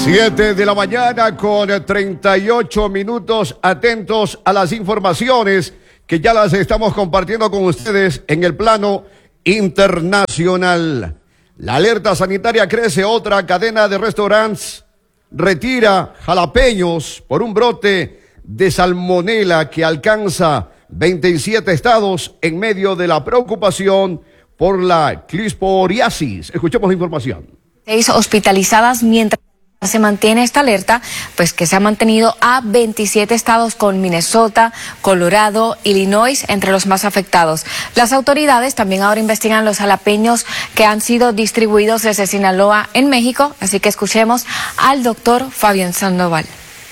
7 de la mañana con 38 minutos, atentos a las informaciones que ya las estamos compartiendo con ustedes en el plano internacional. La alerta sanitaria crece, otra cadena de restaurantes retira jalapeños por un brote de salmonela que alcanza 27 estados en medio de la preocupación por la clisporiasis. Escuchemos la información. 6 hospitalizadas mientras se mantiene esta alerta, pues que se ha mantenido a 27 estados con Minnesota, Colorado, Illinois entre los más afectados. Las autoridades también ahora investigan los jalapeños que han sido distribuidos desde Sinaloa en México, así que escuchemos al doctor Fabián Sandoval.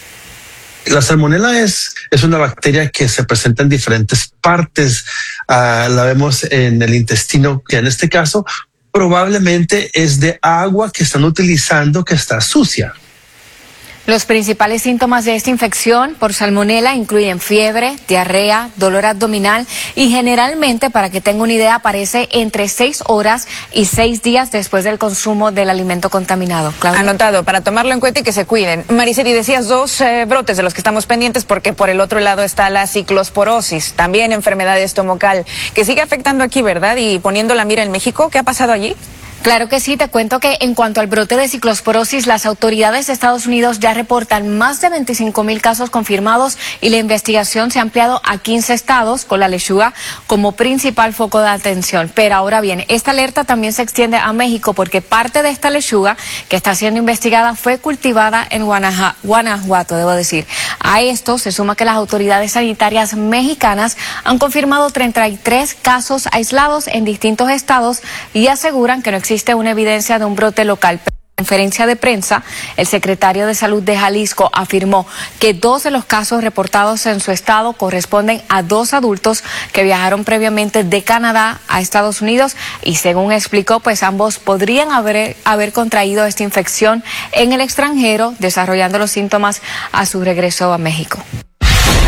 La salmonela es una bacteria que se presenta en diferentes partes. La vemos en el intestino, que en este caso probablemente es de agua que están utilizando que está sucia. Los principales síntomas de esta infección por salmonela incluyen fiebre, diarrea, dolor abdominal y generalmente, para que tenga una idea, aparece entre 6 horas y 6 días después del consumo del alimento contaminado. Claudia. Anotado, para tomarlo en cuenta y que se cuiden. Mariceli, decías 2 brotes de los que estamos pendientes porque por el otro lado está la ciclosporosis, también enfermedad estomacal, que sigue afectando aquí, ¿verdad? Y poniendo la mira en México, ¿qué ha pasado allí? Claro que sí, te cuento que en cuanto al brote de ciclosporosis, las autoridades de Estados Unidos ya reportan más de 25,000 casos confirmados y la investigación se ha ampliado a 15 estados con la lechuga como principal foco de atención. Pero ahora bien, esta alerta también se extiende a México porque parte de esta lechuga que está siendo investigada fue cultivada en Guanajuato, debo decir. A esto se suma que las autoridades sanitarias mexicanas han confirmado 33 casos aislados en distintos estados y aseguran que no existe una evidencia de un brote local. En conferencia de prensa, el secretario de Salud de Jalisco afirmó que 2 de los casos reportados en su estado corresponden a 2 adultos que viajaron previamente de Canadá a Estados Unidos y, según explicó, pues ambos podrían haber contraído esta infección en el extranjero, desarrollando los síntomas a su regreso a México.